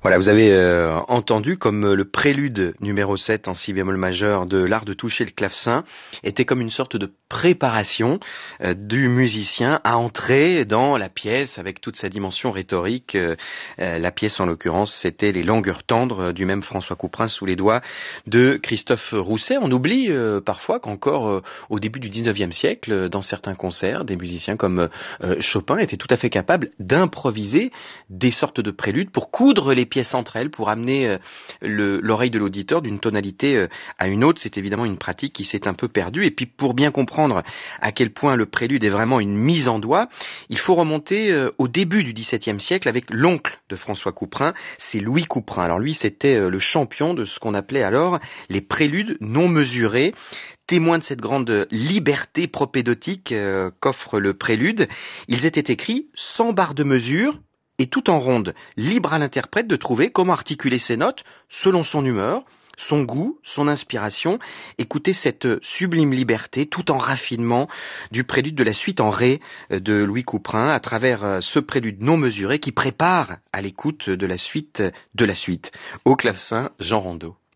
Voilà, vous avez entendu comme le prélude numéro 7 en si bémol majeur de l'art de toucher le clavecin était comme une sorte de préparation du musicien à entrer dans la pièce avec toute sa dimension rhétorique. La pièce en l'occurrence, c'était Les Langueurs tendres du même François Couperin sous les doigts de Christophe Rousset. On oublie parfois qu'encore au début du 19e siècle, dans certains concerts, des musiciens comme Chopin étaient tout à fait capables d'improviser des sortes de préludes pour coudre les pièces entre elles, pour amener l'oreille de l'auditeur d'une tonalité à une autre. C'est évidemment une pratique qui s'est un peu perdue. Et puis pour bien comprendre à quel point le prélude est vraiment une mise en doigt, il faut remonter au début du XVIIe siècle avec l'oncle de François Couperin, c'est Louis Couperin. Alors lui, c'était le champion de ce qu'on appelait alors les préludes non mesurés. Témoins de cette grande liberté propédotique qu'offre le prélude, ils étaient écrits sans barre de mesure et tout en ronde, libre à l'interprète de trouver comment articuler ses notes selon son humeur, son goût, son inspiration. Écoutez cette sublime liberté tout en raffinement du prélude de la suite en ré de Louis Couperin à travers ce prélude non mesuré qui prépare à l'écoute de la suite. Au clavecin, Jean Rondeau.